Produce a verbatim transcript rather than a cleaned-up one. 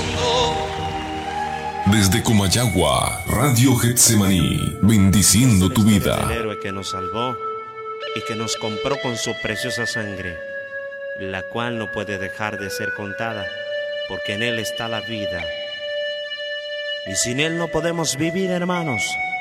mundo. Desde Comayagua, Radio Getsemaní, bendiciendo tu vida. El héroe que nos salvó y que nos compró con su preciosa sangre, la cual no puede dejar de ser contada, porque en él está la vida. Y sin él no podemos vivir, hermanos.